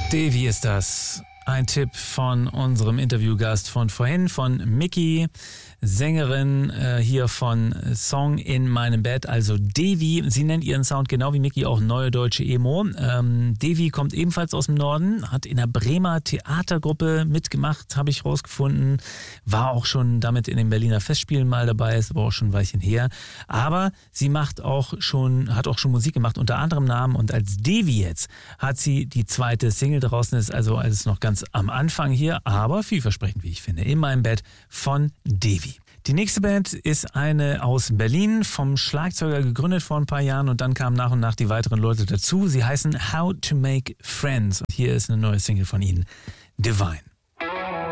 Devi ist das. Ein Tipp von unserem Interviewgast von vorhin, von Miki, Sängerin hier von Song in meinem Bett, also Devi. Sie nennt ihren Sound genau wie Miki auch Neue Deutsche Emo. Devi kommt ebenfalls aus dem Norden, hat in der Bremer Theatergruppe mitgemacht, habe ich rausgefunden. War auch schon damit in den Berliner Festspielen mal dabei, ist aber auch schon ein Weilchen her. Aber sie hat auch schon Musik gemacht unter anderem Namen, und als Devi jetzt hat sie die zweite Single draußen, ist also alles noch ganz am Anfang hier, aber vielversprechend, wie ich finde, in meinem Bett von Devi. Die nächste Band ist eine aus Berlin, vom Schlagzeuger gegründet vor ein paar Jahren, und dann kamen nach und nach die weiteren Leute dazu. Sie heißen How to Make Friends. Und hier ist eine neue Single von ihnen, Divine.